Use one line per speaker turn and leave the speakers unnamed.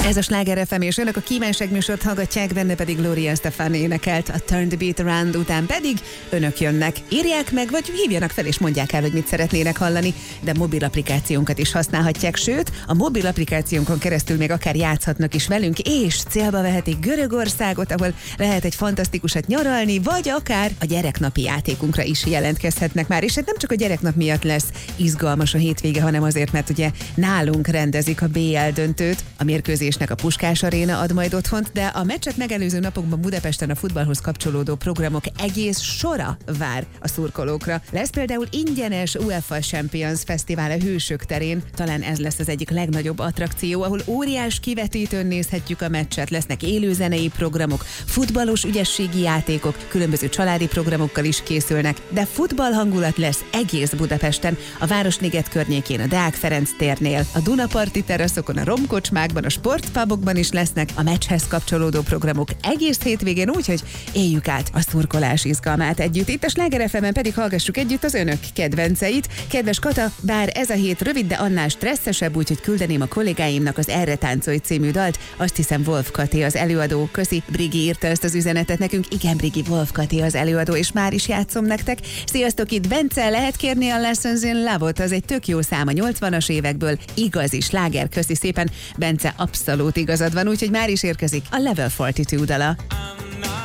Ez a Sláger FM, és önök a kívánság műsort hallgatják, benne pedig Gloria Estefan énekelt, a Turn the Beat Around után pedig önök jönnek. Írják meg, vagy hívjanak fel és mondják el, hogy mit szeretnének hallani, de mobil applikációnkat is használhatják, sőt, a mobil applikációnkon keresztül még akár játszhatnak is velünk, és célba vehetik Görögországot, ahol lehet egy fantasztikusat nyaralni, vagy akár a gyereknapi játékunkra is jelentkezhetnek már, és hát nem csak a gyereknap miatt lesz izgalmas a hétvége, hanem azért, mert ugye nálunk rendezik a BL döntőt, a mérkőzésnek a Puskás Aréna ad majd otthont, de a meccset megelőző napokban Budapesten a futballhoz kapcsolódó programok egész sora vár a szurkolókra. Lesz például ingyenes UEFA Champions Fesztivál a Hősök terén, talán ez lesz az egyik legnagyobb attrakció, ahol óriás kivetítőn nézhetjük a meccset, lesznek élőzenei programok, futballos ügyességi játékok, különböző családi programokkal is készülnek, de futballhangulat lesz egész Budapesten, a Városliget környékén, a Deák Ferenc térnél, a Dunaparti teraszokon, a romkocsmákban, a sportpubokban is lesznek a meccshez kapcsolódó programok egész hétvégén, úgyhogy éljük át a szurkolás izgalmát együtt. Itt a Sláger FM-en pedig hallgassuk együtt az önök kedvenceit. Kedves Kata, bár ez a hét rövid, de annál stresszesebb, úgyhogy küldeném a kollégáimnak az Erre táncolj című dalt. Azt hiszem Wolf Kati az előadó. Köszi, Brigi írta ezt az üzenetet nekünk. Igen, Brigi, Wolf Kati az előadó, és már is játszom nektek. Sziasztok, itt Bence, lehet kérni a Lessons in Love-ot, az egy tök jó szám a 80-as évekből. Igazi sláger, köszi szépen. Bence, abszolút igazad van, úgyhogy már is érkezik a Level 42 dala.